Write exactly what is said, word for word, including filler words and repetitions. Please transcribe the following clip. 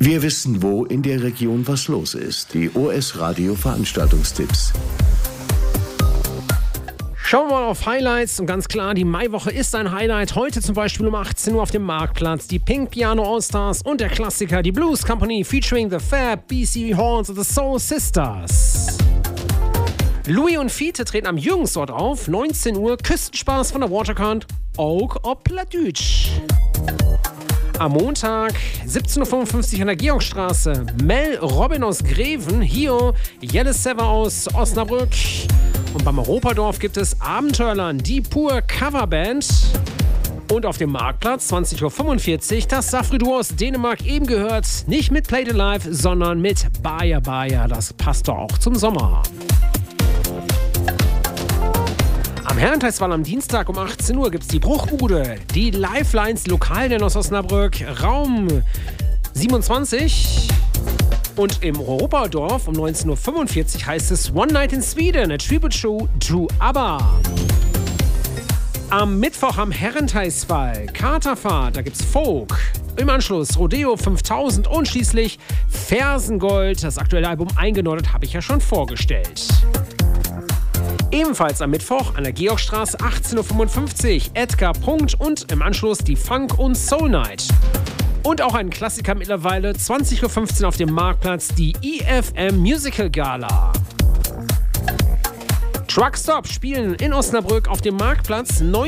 Wir wissen, wo in der Region was los ist. Die O S Radio Veranstaltungstipps. Schauen wir mal auf Highlights und ganz klar, die Maiwoche ist ein Highlight. Heute zum Beispiel um achtzehn Uhr auf dem Marktplatz die Pink Piano All-Stars und der Klassiker, die Blues Company featuring The Fab, B C Horns und The Soul Sisters. Louis und Fiete treten am Jürgensort auf, neunzehn Uhr, Küstenspaß von der Waterkant, auch ob Plattdütsch. Am Montag, siebzehn Uhr fünfundfünfzig an der Georgstraße, Mel Robin aus Greven, Hio, Jelle Sever aus Osnabrück. Und beim Europadorf gibt es Abenteuerland, die Pur Coverband. Und auf dem Marktplatz, zwanzig Uhr fünfundvierzig, das Safri-Duo aus Dänemark, eben gehört, nicht mit Play It Live, sondern mit Bayer Bayer. Das passt doch auch zum Sommer. Am Herrentagfestival am Dienstag um achtzehn Uhr gibt es die Bruchbude, die Lifelines Lokalden aus Osnabrück, Raum siebenundzwanzig. Und im Europadorf um neunzehn Uhr fünfundvierzig heißt es One Night in Sweden, a tribute show to ABBA. Am Mittwoch am Herrentagfestival Katerfahrt, da gibt's Folk. Im Anschluss Rodeo fünftausend und schließlich Fersengold. Das aktuelle Album Eingenordet habe ich ja schon vorgestellt. Ebenfalls am Mittwoch an der Georgstraße achtzehn Uhr fünfundfünfzig Edgar Punkt und im Anschluss die Funk- und Soul Night. Und auch ein Klassiker mittlerweile, zwanzig Uhr fünfzehn auf dem Marktplatz, die I F M Musical Gala. Truckstop spielen in Osnabrück auf dem Marktplatz.